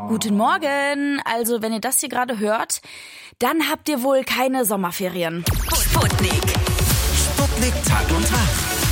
Guten Morgen. Also, wenn ihr das hier gerade hört, dann habt ihr wohl keine Sommerferien. Sputnik. Sputnik Tag und Tag.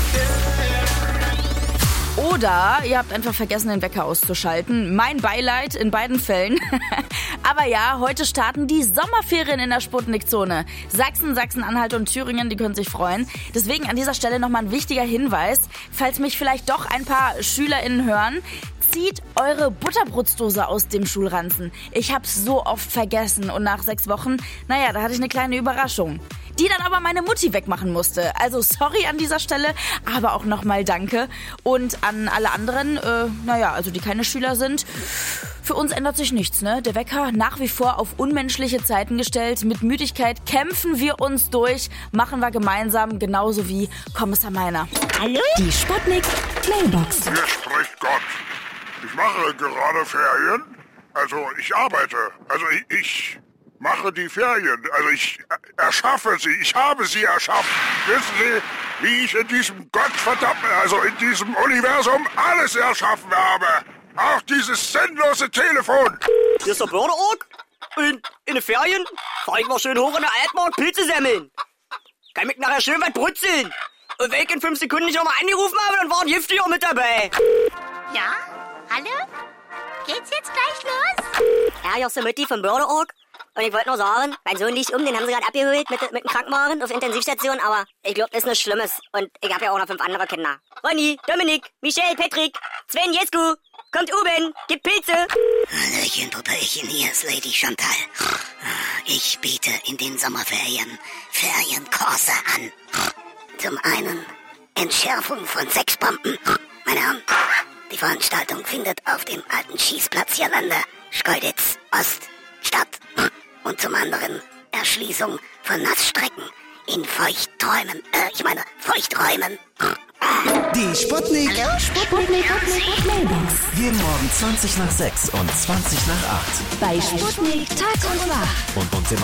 Oder ihr habt einfach vergessen, den Wecker auszuschalten. Mein Beileid in beiden Fällen. Aber ja, heute starten die Sommerferien in der Sputnik-Zone. Sachsen, Sachsen-Anhalt und Thüringen, die können sich freuen. Deswegen an dieser Stelle nochmal ein wichtiger Hinweis. Falls mich vielleicht doch ein paar SchülerInnen hören, zieht eure Butterbrotsdose aus dem Schulranzen. Ich hab's so oft vergessen und nach 6 Wochen, da hatte ich eine kleine Überraschung. Die dann aber meine Mutti wegmachen musste. Also sorry an dieser Stelle, aber auch nochmal danke. Und an alle anderen, also die keine Schüler sind, für uns ändert sich nichts, ne? Der Wecker nach wie vor auf unmenschliche Zeiten gestellt. Mit Müdigkeit kämpfen wir uns durch, machen wir gemeinsam, genauso wie Kommissar Meiner. Hallo? Die Sputnik Playbox. Hier spricht Gott. Ich mache gerade Ferien. Also ich arbeite. Also ich mache die Ferien. Also ich erschaffe sie. Ich habe sie erschaffen. Wissen Sie, wie ich in diesem in diesem Universum alles erschaffen habe? Auch dieses sinnlose Telefon. Hier ist der Börderorg. Und in den Ferien fahr ich mal schön hoch in der Altmark Pilze sammeln. Kann mich nachher schön was brutzeln. Und wenn ich in 5 Sekunden nicht nochmal angerufen habe, dann war ein Giftiger mit dabei. Ja? Hallo? Geht's jetzt gleich los? Ja, hier ist der Mutti vom Börderorg. Und ich wollte nur sagen, mein Sohn liegt den haben sie gerade abgeholt mit dem Krankenwagen auf der Intensivstation, aber ich glaube, das ist nichts Schlimmes. Und ich habe ja auch noch 5 andere Kinder. Ronny, Dominik, Michelle, Patrick, Sven, Jesku, kommt oben, gibt Pilze. Hallöchen, Puppelchen, hier ist Lady Chantal. Ich biete in den Sommerferien Ferienkurse an. Zum einen Entschärfung von Sexbomben. Meine Herren, die Veranstaltung findet auf dem alten Schießplatz hier Lande, Schkeuditz, Ost, statt. Und zum anderen Erschließung von Nassstrecken in Feuchträumen. Die Sputnik. Hallo? Sputnik Playbox. Jeden Morgen 20 nach 6 und 20 nach 8. Bei Sputnik Tag und Wach. Und immer